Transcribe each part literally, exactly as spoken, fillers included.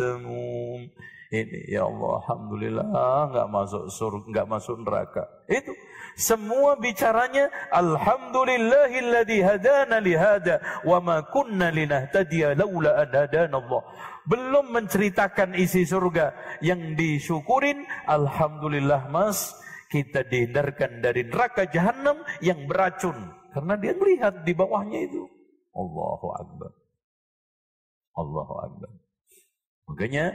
Ini ya Allah, alhamdulillah enggak masuk surga, enggak masuk neraka. Itu semua bicaranya alhamdulillahilladzi hadana li hada wa ma kunna linahtadiya laula an hadana Allah. Belum menceritakan isi surga yang disyukurin, alhamdulillah Mas, kita dihindarkan dari neraka jahanam yang beracun karena dia melihat di bawahnya itu. Allahu akbar. Allahu akbar. Makanya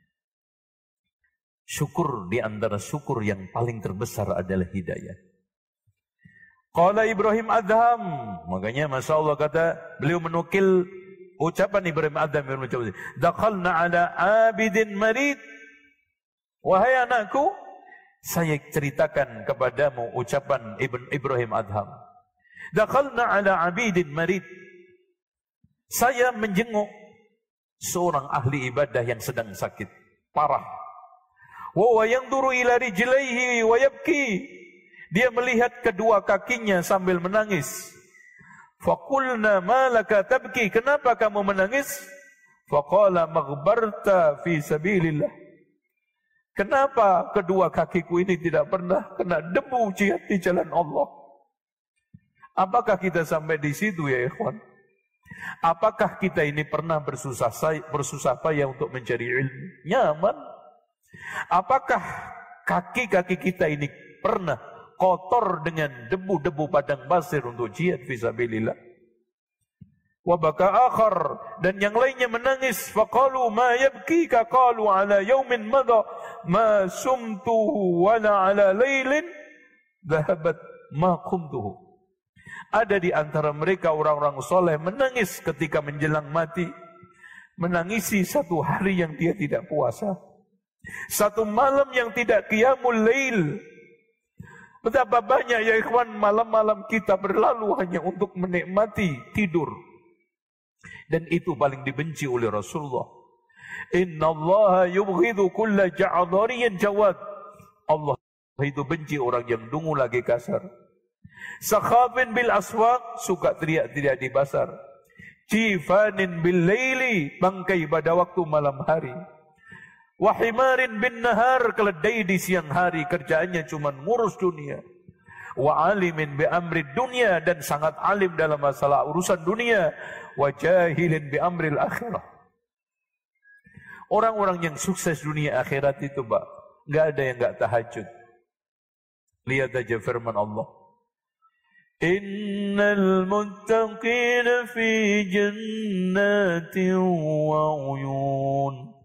syukur di antara syukur yang paling terbesar adalah hidayah. Qala Ibrahim Adham, makanya Masya Allah kata beliau menukil ucapan Ibrahim Adham yang mengucapkan, dakhalna ala abidin marid. Wahai anakku, saya ceritakan kepadamu ucapan Ibn Ibrahim Adham. Dakhalna ala abidin marid. Saya menjenguk seorang ahli ibadah yang sedang sakit parah. Wa yanzuru ila rijlaihi wa yabki. Dia melihat kedua kakinya sambil menangis. Faqulna ma laka tabki? Kenapa kamu menangis? Faqala maghbarta fi sabilillah. Kenapa kedua kakiku ini tidak pernah kena debu jihad di jalan Allah? Apakah kita sampai di situ ya ikhwan? Apakah kita ini pernah bersusah bersusah payah untuk mencari ilmu? Nyaman? Apakah kaki-kaki kita ini pernah kotor dengan debu-debu padang pasir untuk jihad fisabilillah? Wa baka akhar, dan yang lainnya menangis. Faqalu ma yabkika? Qalu ala yawmin madha ma sumtuhu wala ala laylin dhahabat ma qumtuhu. Ada di antara mereka orang-orang soleh menangis ketika menjelang mati, menangisi satu hari yang dia tidak puasa, satu malam yang tidak qiyamul lail. Betapa banyak ya ikhwan malam-malam kita berlalu hanya untuk menikmati tidur, dan itu paling dibenci oleh Rasulullah. Inna Allah yubghidu kulla ja'adhariyin jawad. Allah itu benci orang yang dungu lagi kasar. Sakhafin bil aswaq, suka teriak-teriak di pasar. Jifanin bil laili, bangkai pada waktu malam hari. Wahimarin bin nahar, keledai di siang hari, kerjaannya cuma ngurus dunia. Wa alimin bi amri dunia, dan sangat alim dalam masalah urusan dunia. Wa jahilin bi amril akhirah. Orang-orang yang sukses dunia akhirat itu, Pak, enggak ada yang enggak tahajud. Lihat aja firman Allah. Innal muttaqina fi jannatin wa uyun.